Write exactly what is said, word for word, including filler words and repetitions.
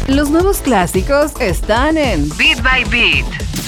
Los nuevos clásicos están en Beat by Beat.